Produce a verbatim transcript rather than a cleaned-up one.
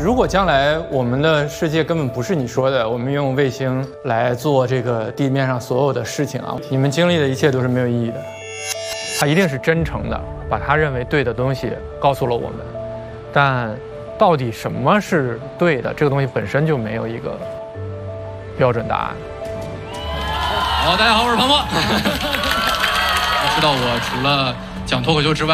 如果将来我们的世界根本不是你说的，我们用卫星来做这个地面上所有的事情啊，你们经历的一切都是没有意义的。他一定是真诚的，把他认为对的东西告诉了我们，但到底什么是对的，这个东西本身就没有一个标准答案。 好，大家好，我是庞博。要知道我除了讲脱口秀之外。